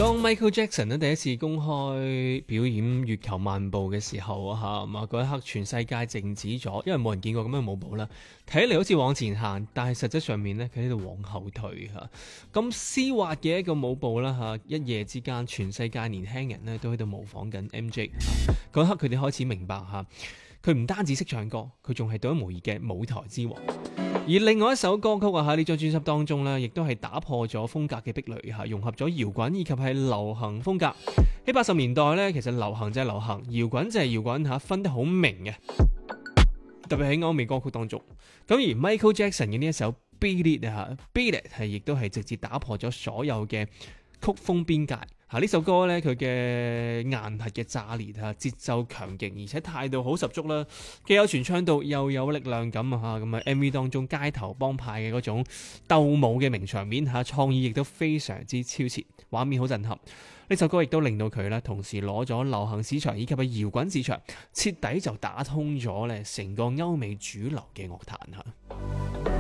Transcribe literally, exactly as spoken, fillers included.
當 Michael Jackson 咧第一次公開表演月球漫步嘅時候啊，嚇咁啊嗰一刻全世界靜止咗，因為冇人見過咁樣舞步啦。睇嚟好似往前行，但係實質上面咧佢喺度往後退嚇。咁絲滑嘅一個舞步啦嚇，一夜之間全世界年輕人咧都喺度模仿緊 M J。嗰一刻佢哋開始明白嚇，佢唔單止識唱歌，佢仲係獨一無二嘅舞台之王。而另外一首歌曲啊，喺呢張專輯當中咧，亦都係打破咗風格嘅壁壘嚇，融合咗搖滾以及係流行風格。喺八十年代咧，其實流行就係流行，搖滾就係搖滾嚇，分得好明嘅。特別喺歐美歌曲當中，咁而 Michael Jackson 嘅呢一首 Beat It 啊，Beat It 係亦都係直接打破咗所有嘅曲風邊界。嚇呢首歌咧，佢嘅硬核嘅炸裂嚇，節奏強勁，而且態度好十足啦，既有傳唱度又有力量感啊嚇，咁啊 M V 當中街頭幫派嘅嗰種鬥舞嘅名場面嚇，創意亦都非常之超前，畫面好震撼。呢首歌亦都令到佢咧同時攞咗流行市場以及係搖滾市場，徹底就打通咗咧成個歐美主流嘅樂壇嚇。